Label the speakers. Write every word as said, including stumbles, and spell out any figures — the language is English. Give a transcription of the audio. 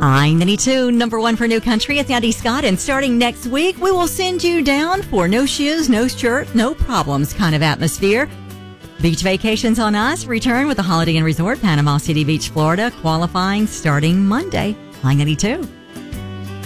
Speaker 1: I ninety-two, number one for New Country. It's Andy Scott, and starting next week, we will send you down for no shoes, no shirt, no problems kind of atmosphere. Beach vacations on us. Return with the Holiday Inn Resort, Panama City Beach, Florida, qualifying starting Monday. I ninety-two.